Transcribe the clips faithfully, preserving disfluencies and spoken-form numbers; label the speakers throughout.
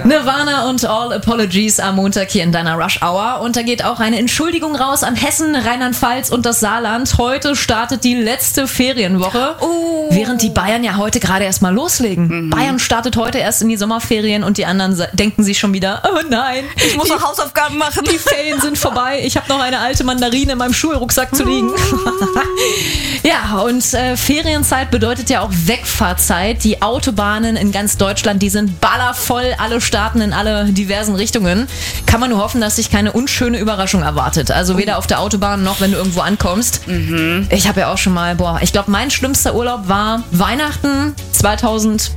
Speaker 1: Nirvana und All Apologies am Montag hier in deiner Rush Hour. Und da geht auch eine Entschuldigung raus an Hessen, Rheinland-Pfalz und das Saarland. Heute startet die letzte Ferienwoche, oh. während die Bayern ja heute gerade erst mal loslegen. Mhm. Bayern startet heute erst in die Sommerferien und die anderen denken sich schon wieder, oh nein,
Speaker 2: ich muss noch Hausaufgaben machen.
Speaker 1: Die Ferien sind vorbei, ich habe noch eine alte Mandarine in meinem Schulrucksack zu liegen. Ja, und äh, Ferienzeit bedeutet ja auch Wegfahrzeit. Die Autobahnen in ganz Deutschland, die sind ballervoll, alle starten in alle diversen Richtungen. Kann man nur hoffen, dass sich keine unschöne Überraschung erwartet. Also weder auf der Autobahn noch, wenn du irgendwo ankommst. Mhm. Ich habe ja auch schon mal, boah, ich glaube, mein schlimmster Urlaub war Weihnachten zweitausendelf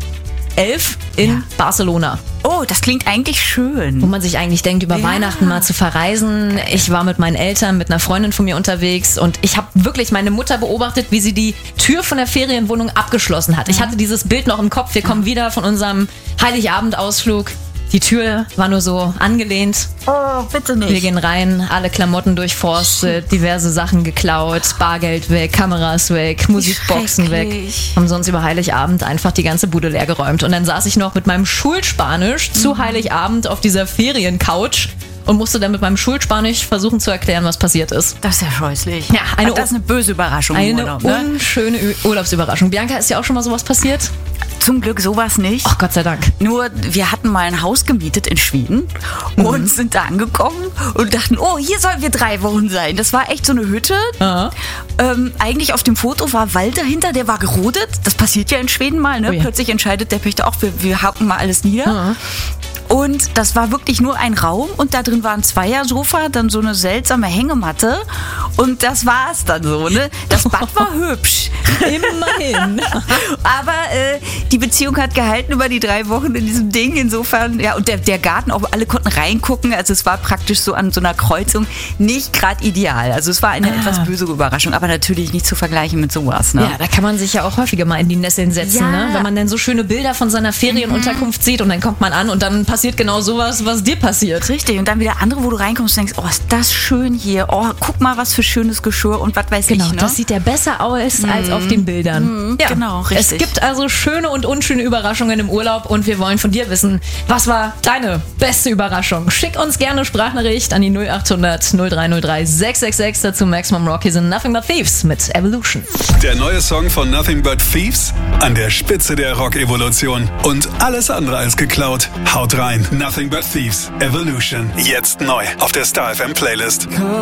Speaker 1: in ja. Barcelona.
Speaker 2: Oh, das klingt eigentlich schön.
Speaker 1: Wo man sich eigentlich denkt, über ja. Weihnachten mal zu verreisen. Ich war mit meinen Eltern, mit einer Freundin von mir unterwegs und ich habe wirklich meine Mutter beobachtet, wie sie die Tür von der Ferienwohnung abgeschlossen hat. Ich hatte dieses Bild noch im Kopf. Wir kommen wieder von unserem Heiligabendausflug. Die Tür war nur so angelehnt.
Speaker 2: Oh, bitte nicht.
Speaker 1: Wir gehen rein, alle Klamotten durchforstet, diverse Sachen geklaut, Bargeld weg, Kameras weg, Musikboxen weg. Haben sonst über Heiligabend einfach die ganze Bude leer geräumt. Und dann saß ich noch mit meinem Schulspanisch mhm. zu Heiligabend auf dieser Feriencouch und musste dann mit meinem Schulspanisch versuchen zu erklären, was passiert ist.
Speaker 2: Das ist ja scheußlich.
Speaker 1: Ja, eine,
Speaker 2: das ist eine böse Überraschung.
Speaker 1: Eine
Speaker 2: Urlaub, ne?
Speaker 1: unschöne Urlaubsüberraschung. Bianca, ist ja auch schon mal sowas passiert?
Speaker 2: Zum Glück sowas nicht.
Speaker 1: Ach, Gott sei Dank.
Speaker 2: Nur, wir hatten mal ein Haus gemietet in Schweden mhm. und sind da angekommen und dachten, oh, hier sollen wir drei Wochen sein. Das war echt so eine Hütte. Ähm, eigentlich auf dem Foto war Wald dahinter, der war gerodet. Das passiert ja in Schweden mal, ne? Oh ja. Plötzlich entscheidet der Pächter auch, wir, wir hacken mal alles nieder. Aha. Und das war wirklich nur ein Raum und da drin war ein Zweiersofa, dann so eine seltsame Hängematte und das war's dann so, ne? Das Bad war hübsch.
Speaker 1: Immerhin.
Speaker 2: Aber äh, die Beziehung hat gehalten über die drei Wochen in diesem Ding, insofern, ja, und der, der Garten, auch alle konnten reingucken, also es war praktisch so an so einer Kreuzung nicht gerade ideal. Also es war eine ah. etwas böse Überraschung, aber natürlich nicht zu vergleichen mit sowas, ne?
Speaker 1: Ja, da kann man sich ja auch häufiger mal in die Nesseln setzen, ja. ne? Wenn man dann so schöne Bilder von seiner Ferienunterkunft mhm. sieht und dann kommt man an und dann passiert passiert genau sowas, was dir passiert.
Speaker 2: Richtig, und dann wieder andere, wo du reinkommst und denkst, oh, ist das schön hier, oh, guck mal, was für schönes Geschirr und was weiß
Speaker 1: genau,
Speaker 2: ich. Genau,
Speaker 1: ne? Das sieht ja besser aus mm. als auf den Bildern.
Speaker 2: Mm, ja, genau, richtig.
Speaker 1: Es gibt also schöne und unschöne Überraschungen im Urlaub und wir wollen von dir wissen, was war deine beste Überraschung? Schick uns gerne Sprachnachricht an die null achthundert null drei null drei sechs sechs sechs, dazu Maximum Rock, hier sind Nothing But Thieves mit Evolution.
Speaker 3: Der neue Song von Nothing But Thieves, an der Spitze der Rock-Evolution und alles andere als geklaut. Haut rein, Nothing But Thieves, Evolution, jetzt neu auf der Star F M Playlist.